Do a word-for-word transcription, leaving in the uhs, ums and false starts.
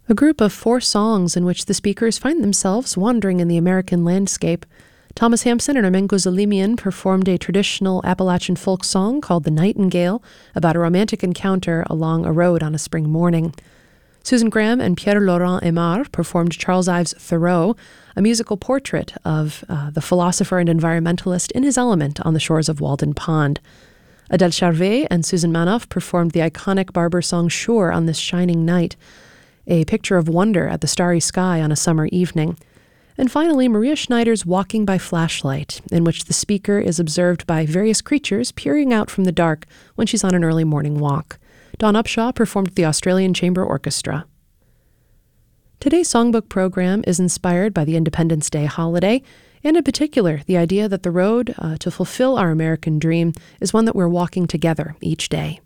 A group of four songs in which the speakers find themselves wandering in the American landscape. Thomas Hampson and Armen Gouzelimian performed a traditional Appalachian folk song called The Nightingale, about a romantic encounter along a road on a spring morning. Susan Graham and Pierre-Laurent Aimard performed Charles Ives' Thoreau, a musical portrait of uh, the philosopher and environmentalist in his element on the shores of Walden Pond. Adele Charvet and Susan Manoff performed the iconic Barber song Sure on This Shining Night, a picture of wonder at the starry sky on a summer evening. And finally, Maria Schneider's Walking by Flashlight, in which the speaker is observed by various creatures peering out from the dark when she's on an early morning walk. Dawn Upshaw performed with the Australian Chamber Orchestra. Today's songbook program is inspired by the Independence Day holiday, and in particular, the idea that the road uh, to fulfill our American dream is one that we're walking together each day.